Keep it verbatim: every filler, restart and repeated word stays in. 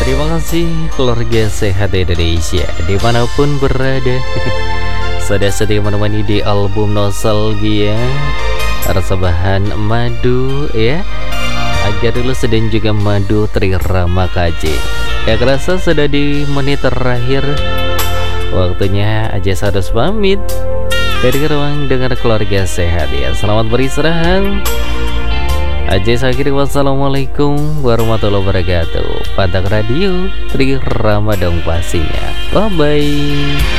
Terima kasih keluarga sehat Indonesia dimanapun berada. Sudah setia menemani di album nostalgia Persembahan Madu ya. Agak dulu sedang juga Madu Trirama K J. Ya kerasa sudah di menit terakhir. Waktunya aja harus pamit dari ruang dengan keluarga sehat ya. Selamat beristirahat. Aja akhiri wassalamualaikum warahmatullahi wabarakatuh. Pantang radio Trirama dong pastinya. Bye bye.